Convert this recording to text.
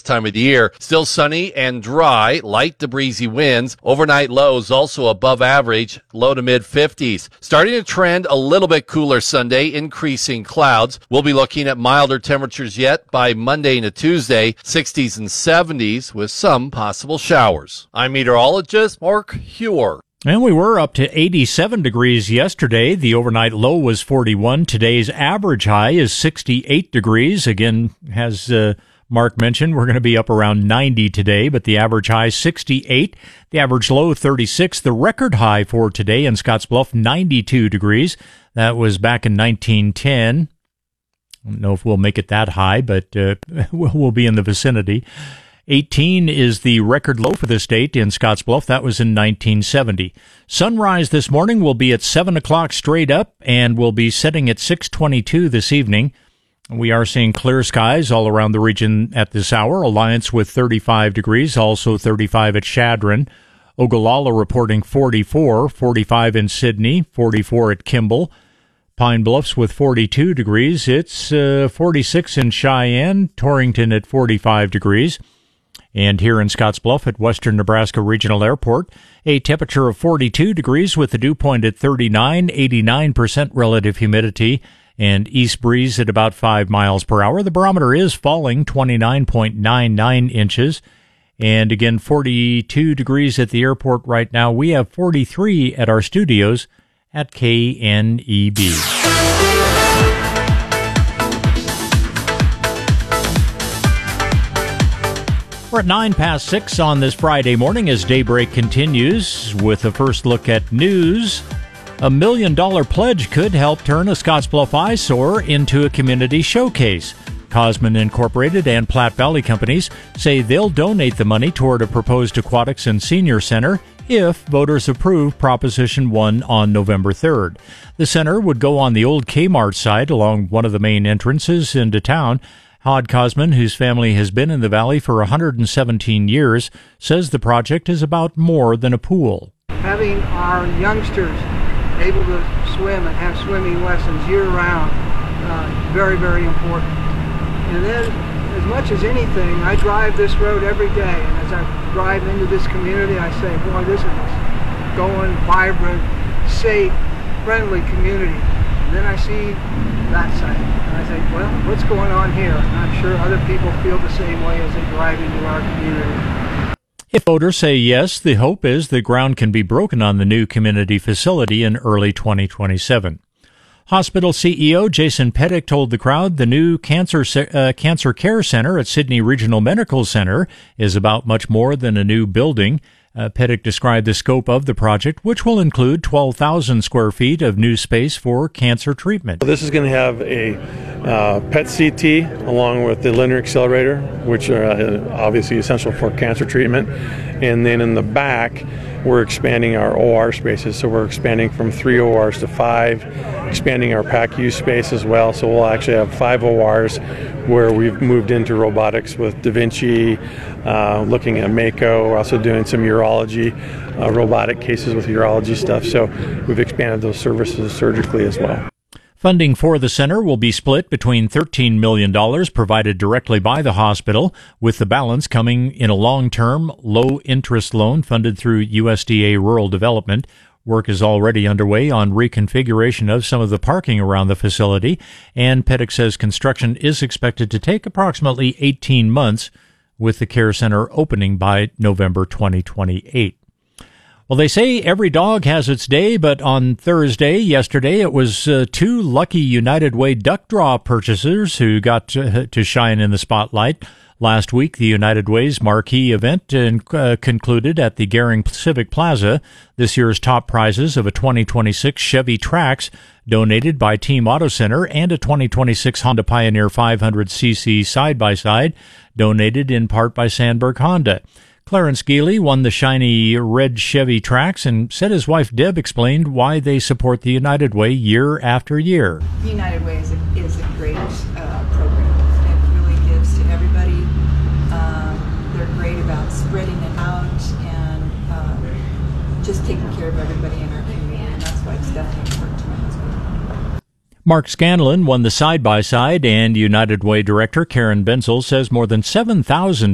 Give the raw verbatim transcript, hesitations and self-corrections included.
time of the year. Still sunny and dry, light to breezy winds. Overnight lows also above average, low to mid fifties. Starting to trend a little bit cooler Sunday, increasing clouds. We'll be looking at milder temperatures yet by Monday into Tuesday, sixties and seventies with some possible showers. I'm meteorologist Mark Huer. And we were up to eighty-seven degrees yesterday. The overnight low was forty-one. Today's average high is sixty-eight degrees. Again, as uh, Mark mentioned, we're going to be up around ninety today, but the average high sixty-eight. The average low thirty-six. The record high for today in Scottsbluff, ninety-two degrees. That was back in nineteen ten. I don't know if we'll make it that high, but uh, we'll be in the vicinity. eighteen is the record low for this date in Scottsbluff. That was in nineteen seventy. Sunrise this morning will be at seven o'clock straight up and will be setting at six twenty-two this evening. We are seeing clear skies all around the region at this hour. Alliance with thirty-five degrees, also thirty-five at Chadron. Ogallala reporting forty-four, forty-five in Sydney, forty-four at Kimball. Pine Bluffs with forty-two degrees. It's uh, forty-six in Cheyenne. Torrington at forty-five degrees. And here in Scottsbluff at Western Nebraska Regional Airport, a temperature of forty-two degrees with the dew point at thirty-nine, eighty-nine percent relative humidity, and east breeze at about five miles per hour. The barometer is falling twenty-nine point nine nine inches. And again, forty-two degrees at the airport right now. We have forty-three at our studios at K N E B. We're at nine past six on this Friday morning as Daybreak continues with a first look at news. A million dollar pledge could help turn a Scottsbluff eyesore into a community showcase. Cosman Incorporated and Platte Valley Companies say they'll donate the money toward a proposed aquatics and senior center if voters approve Proposition one on November third. The center would go on the old Kmart site along one of the main entrances into town. Hod Cosman, whose family has been in the valley for one hundred seventeen years, says the project is about more than a pool. Having our youngsters able to swim and have swimming lessons year-round, uh, very, very important. And then, as much as anything, I drive this road every day, and as I drive into this community, I say, boy, this is a going, vibrant, safe, friendly community. And then I see that side, and I think, well, what's going on here? And I'm sure other people feel the same way as they drive into our community. If voters say yes, the hope is the ground can be broken on the new community facility in early twenty twenty-seven. Hospital C E O Jason Pettick told the crowd the new cancer uh, cancer care center at Sydney Regional Medical Center is about much more than a new building. Uh, Pettick described the scope of the project, which will include twelve thousand square feet of new space for cancer treatment. This is going to have a uh, P E T C T along with the linear accelerator, which are uh, obviously essential for cancer treatment. And then in the back, we're expanding our O R spaces. So we're expanding from three O Rs to five, expanding our P A C U space as well. So we'll actually have five O Rs where we've moved into robotics with Da Vinci, uh, looking at Mako. We're also doing some urology, uh, robotic cases with urology stuff. So we've expanded those services surgically as well. Funding for the center will be split between thirteen million dollars provided directly by the hospital, with the balance coming in a long-term, low-interest loan funded through U S D A Rural Development. Work is already underway on reconfiguration of some of the parking around the facility, and Pettick says construction is expected to take approximately eighteen months, with the care center opening by November twenty twenty-eight. Well, they say every dog has its day, but on Thursday, yesterday, it was uh, two lucky United Way duck draw purchasers who got to, to shine in the spotlight. Last week, the United Way's marquee event uh, concluded at the Gehring Civic Plaza. This year's top prizes of a twenty twenty-six Chevy Trax donated by Team Auto Center and a twenty twenty-six Honda Pioneer five hundred c c side-by-side donated in part by Sandberg Honda. Clarence Geely won the shiny red Chevy Trax and said his wife Deb explained why they support the United Way year after year. The United Way is a, is a great uh, program. It really gives to everybody. Um, they're great about spreading it out and um, just taking care of everybody in our community, and that's why it's definitely important to my husband. Mark Scanlon won the side-by-side, and United Way director Karen Benzel says more than seven thousand